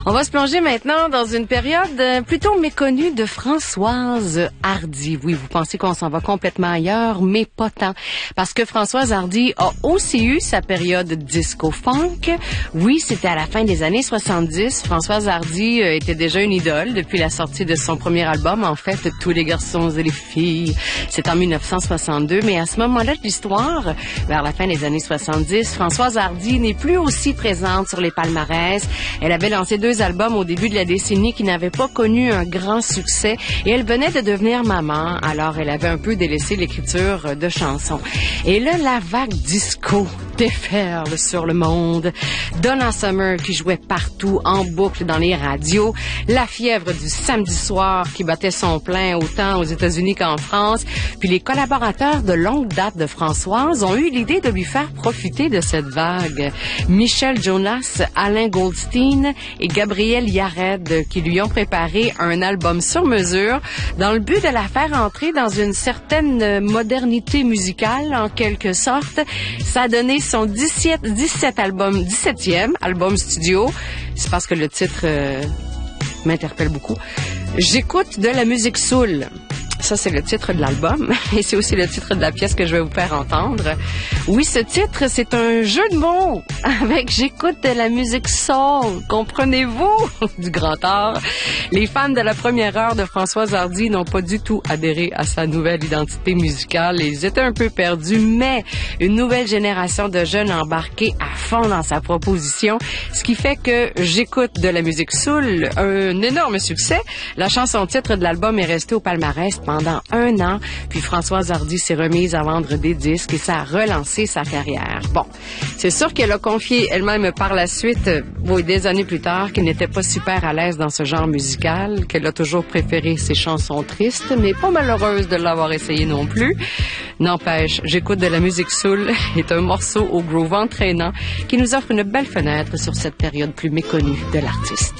On va se plonger maintenant dans une période plutôt méconnue de Françoise Hardy. Oui, vous pensez qu'on s'en va complètement ailleurs, mais pas tant. Parce que Françoise Hardy a aussi eu sa période disco-funk. Oui, c'était à la fin des années 70. Françoise Hardy était déjà une idole depuis la sortie de son premier album, en fait, Tous les garçons et les filles. C'est en 1962, mais à ce moment-là de l'histoire, vers la fin des années 70, Françoise Hardy n'est plus aussi présente sur les palmarès. Elle avait lancé 2 albums au début de la décennie qui n'avaient pas connu un grand succès et elle venait de devenir maman, alors elle avait un peu délaissé l'écriture de chansons. Et là, la vague disco déferle sur le monde. Donna Summer qui jouait partout en boucle dans les radios, la fièvre du samedi soir qui battait son plein autant aux États-Unis qu'en France, puis les collaborateurs de longue date de Françoise ont eu l'idée de lui faire profiter de cette vague. Michel Jonas, Alain Goldstein et Gabriel Yared qui lui ont préparé un album sur mesure dans le but de la faire entrer dans une certaine modernité musicale en quelque sorte. Ça a donné son 17e album studio. C'est parce que le titre m'interpelle beaucoup. J'écoute de la musique soul. Ça, c'est le titre de l'album et c'est aussi le titre de la pièce que je vais vous faire entendre. Oui, ce titre, c'est un jeu de mots avec J'écoute de la musique soul. Comprenez-vous? Du grand art. Les fans de la première heure de Françoise Hardy n'ont pas du tout adhéré à sa nouvelle identité musicale. Ils étaient un peu perdus, mais une nouvelle génération de jeunes embarqués à fond dans sa proposition, ce qui fait que J'écoute de la musique soul, un énorme succès. La chanson titre de l'album est restée au palmarès pendant 1 an, puis Françoise Hardy s'est remise à vendre des disques et ça a relancé sa carrière. Bon, c'est sûr qu'elle a confié elle-même par la suite, des années plus tard, qu'elle n'était pas super à l'aise dans ce genre musical, qu'elle a toujours préféré ses chansons tristes, mais pas malheureuse de l'avoir essayé non plus. N'empêche, J'écoute de la musique soul est un morceau au groove entraînant qui nous offre une belle fenêtre sur cette période plus méconnue de l'artiste.